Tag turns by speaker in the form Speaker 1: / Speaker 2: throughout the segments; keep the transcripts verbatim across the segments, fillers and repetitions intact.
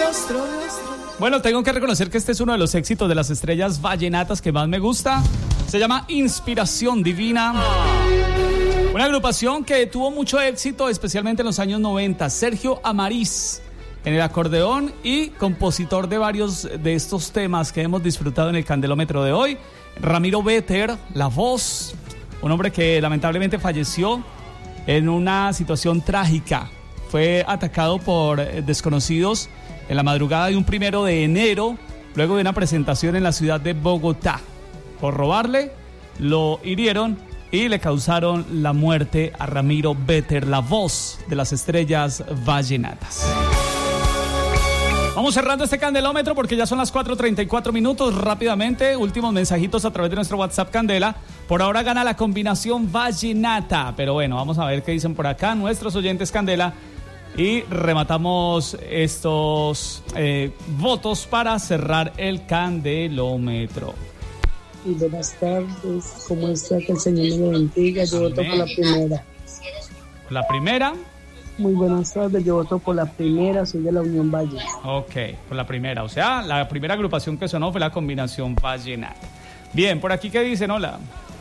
Speaker 1: Bueno, tengo que reconocer que este es uno de los éxitos de las estrellas vallenatas que más me gusta. Se llama Inspiración Divina. Una agrupación que tuvo mucho éxito, especialmente en los años noventa. Sergio Amariz en el acordeón y compositor de varios de estos temas que hemos disfrutado en el Candelómetro de hoy. Ramiro Vetter, la voz, un hombre que lamentablemente falleció en una situación trágica. Fue atacado por desconocidos en la madrugada de un primero de enero, luego de una presentación en la ciudad de Bogotá. Por robarle, lo hirieron y le causaron la muerte a Ramiro Vetter, la voz de las estrellas vallenatas. Vamos cerrando este Candelómetro porque ya son las cuatro treinta y cuatro minutos. Rápidamente, últimos mensajitos a través de nuestro WhatsApp Candela. Por ahora gana la combinación vallenata, pero bueno, vamos a ver qué dicen por acá nuestros oyentes Candela. Y rematamos estos eh, votos para cerrar el Candelómetro.
Speaker 2: Y buenas tardes, ¿cómo está? Que el Señor me bendiga. Yo voto por la primera.
Speaker 1: ¿La primera?
Speaker 2: Muy buenas tardes, yo voto por la primera, soy de la Unión Valle.
Speaker 1: Ok, por la primera, o sea, la primera agrupación que sonó fue la combinación vallenata. Bien, por aquí, ¿qué dicen? Hola.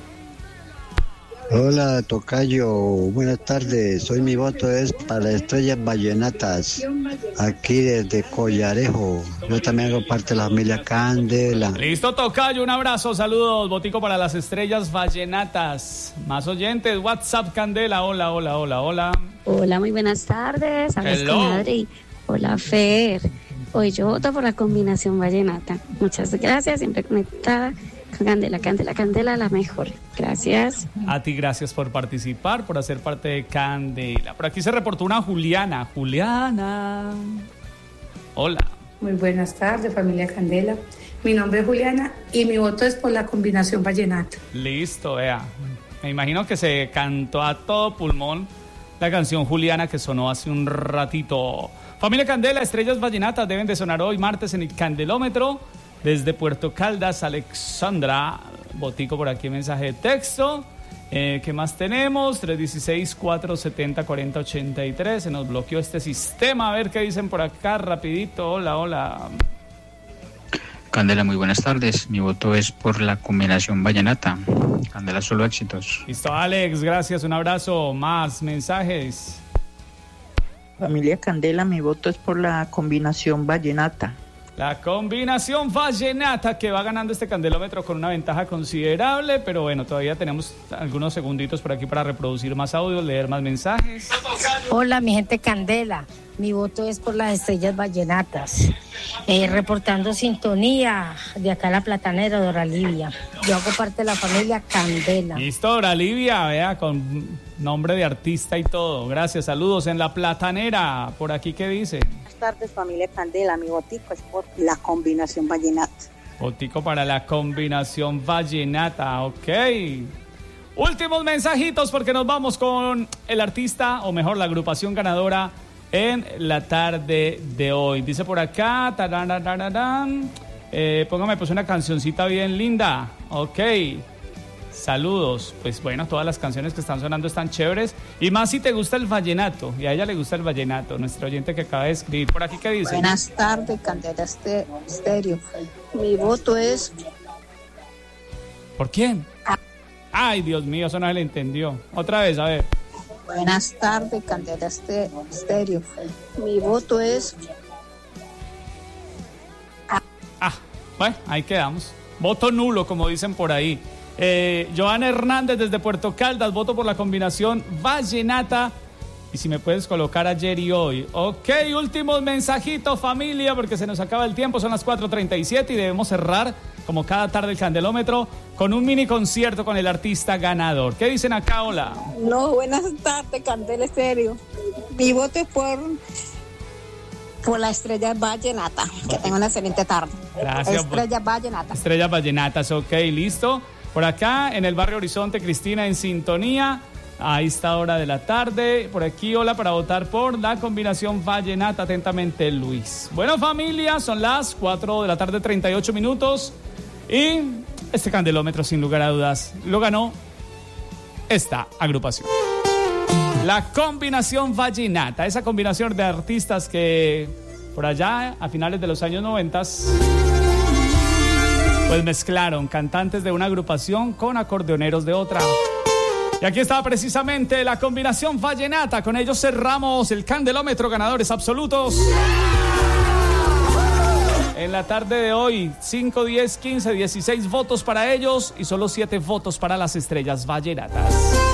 Speaker 3: Hola, tocayo, buenas tardes. Hoy mi voto es para Estrellas Vallenatas, aquí desde Collarejo. Yo también hago parte de la familia Candela.
Speaker 1: Listo, tocayo, un abrazo, saludos, votico para las Estrellas Vallenatas. Más oyentes, WhatsApp Candela, hola, hola, hola, hola.
Speaker 4: Hola, muy buenas tardes, hablas con Adri. Hola, Fer. Hoy yo voto por la combinación vallenata. Muchas gracias, siempre conectada. Candela, Candela, Candela, la mejor. Gracias.
Speaker 1: A ti, gracias por participar, por hacer parte de Candela. Por aquí se reportó una Juliana. Juliana. Hola.
Speaker 5: Muy buenas tardes, familia Candela. Mi nombre es Juliana y mi voto es por la combinación vallenata.
Speaker 1: Listo, vea. Me imagino que se cantó a todo pulmón la canción Juliana que sonó hace un ratito. Familia Candela, Estrellas Vallenatas deben de sonar hoy martes en el Candelómetro. Desde Puerto Caldas, Alexandra, botico por aquí, mensaje de texto. Eh, ¿Qué más tenemos? tres uno seis, cuatro siete cero, cuatro cero ocho tres. Se nos bloqueó este sistema. A ver qué dicen por acá, rapidito. Hola, hola.
Speaker 6: Candela, muy buenas tardes. Mi voto es por la combinación vallenata. Candela, solo éxitos.
Speaker 1: Listo, Alex, gracias. Un abrazo. Más mensajes.
Speaker 7: Familia Candela, mi voto es por la combinación vallenata.
Speaker 1: La combinación vallenata que va ganando este Candelómetro con una ventaja considerable, pero bueno, todavía tenemos algunos segunditos por aquí para reproducir más audios, leer más mensajes.
Speaker 8: Hola, mi gente Candela, mi voto es por las Estrellas Vallenatas. Eh, reportando sintonía de acá la Platanera, Dora Livia. Yo hago parte de la familia Candela.
Speaker 1: Listo, Dora Livia, vea, con nombre de artista y todo. Gracias, saludos en la Platanera. Por aquí, ¿qué dice?
Speaker 9: Buenas tardes, familia Candela. Mi votico es por la combinación vallenata.
Speaker 1: Votico para la combinación vallenata, ok. Últimos mensajitos porque nos vamos con el artista, o mejor, la agrupación ganadora en la tarde de hoy. Dice por acá, tararararán, eh, póngame pues una cancioncita bien linda, ok. Saludos, pues bueno, todas las canciones que están sonando están chéveres, y más si te gusta el vallenato, y a ella le gusta el vallenato, nuestro oyente que acaba de escribir. Por aquí, ¿qué dice?
Speaker 9: Buenas tardes, Candela Estéreo. Mi voto es...
Speaker 1: ¿Por quién? Ay, Dios mío, eso no se le entendió. Otra vez, a ver.
Speaker 9: Buenas tardes, Candela Estéreo. Mi voto es...
Speaker 1: Ah, bueno, ahí quedamos. Voto nulo, como dicen por ahí. Eh, Joana Hernández desde Puerto Caldas, voto por la combinación vallenata. Y si me puedes colocar ayer y hoy. Ok, últimos mensajitos, familia, porque se nos acaba el tiempo. Son las cuatro treinta y siete y debemos cerrar, como cada tarde, el Candelómetro con un mini concierto con el artista ganador. ¿Qué dicen acá? Hola.
Speaker 9: No, buenas tardes, Candela Estéreo. Mi voto es por... por la Estrella Vallenata. Que tenga una excelente tarde.
Speaker 1: Gracias.
Speaker 9: Estrella Vallenata.
Speaker 1: Estrellas Vallenatas, ok, listo. Por acá, en el barrio Horizonte, Cristina en sintonía. A esta hora de la tarde. Por aquí, hola, para votar por la combinación vallenata. Atentamente, Luis. Bueno, familia, son las cuatro de la tarde, treinta y ocho minutos. Y este Candelómetro, sin lugar a dudas, lo ganó esta agrupación. La combinación vallenata. Esa combinación de artistas que por allá a finales de los años noventas, pues mezclaron cantantes de una agrupación con acordeoneros de otra. Y aquí está precisamente la combinación vallenata. Con ellos cerramos el candelómetro, ganadores absolutos en la tarde de hoy. Cinco, diez, quince, dieciséis votos para ellos y solo siete votos para las estrellas vallenatas.